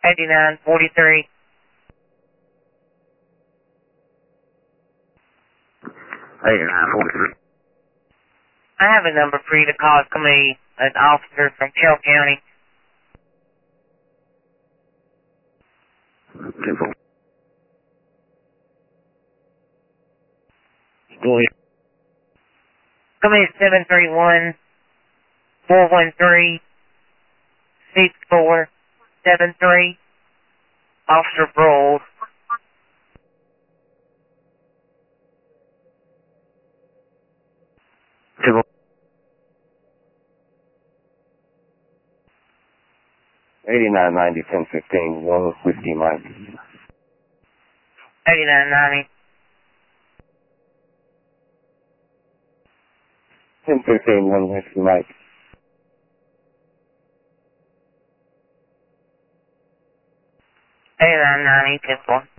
8943. 8943. I have a number for you to call. It's going to be an officer from Carroll County. 10-4. Go ahead. It's going to be 731-413-6473. Officer Broad. 10-4. 8990, 1015, 1 Whiskey Mike. 8990. 1015, 1 Whiskey Mike. 8990, 10-4.